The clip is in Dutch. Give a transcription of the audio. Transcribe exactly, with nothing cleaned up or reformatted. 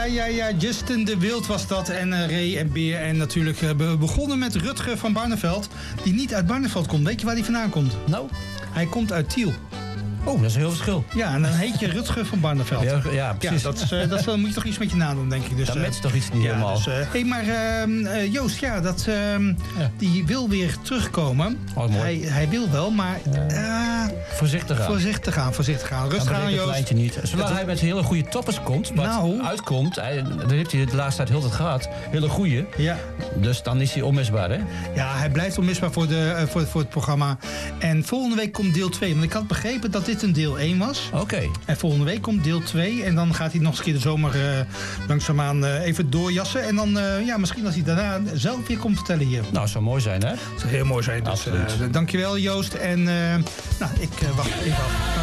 ja, ja, ja. Justin de Wild was dat. En uh, Ray en Beer. En natuurlijk uh, we begonnen met Rutger van Barneveld. Die niet uit Barneveld komt. Weet je waar hij vandaan komt? Nou? Hij komt uit Tiel. Oh, dat is een heel verschil. Ja, en dan heet je Rutger van Barneveld. Ja, ja precies. Ja, dat, is, uh, dat, dat moet je toch iets met je naam doen, denk ik. Dus, dat uh, matcht toch iets niet ja, helemaal. Dus, uh, hey, maar uh, uh, Joost, ja, dat, uh, ja, die wil weer terugkomen. Oh, mooi. Hij, hij wil wel, maar... Uh, voorzichtig aan. Voorzichtig aan, voorzichtig aan. Rustig aan, Joost. Het niet. Zolang hij met hele goede toppers komt, wat nou. uitkomt, hij, dat heeft hij de laatste tijd heel tijd gehad. Hele goede. Ja. Dus dan is hij onmisbaar, hè? Ja, hij blijft onmisbaar voor, de, uh, voor, voor het programma. En volgende week komt deel twee. Want ik had begrepen dat dit een deel één was. Oké. Okay. En volgende week komt deel twee. En dan gaat hij nog eens een keer de zomer uh, langzaamaan uh, even doorjassen. En dan, uh, ja, misschien als hij daarna zelf weer komt vertellen hier. Nou, zou mooi zijn, hè? Dat zou heel mooi zijn. Dus, uh, dankjewel, Joost. En uh, nou, ik uh, wacht even af.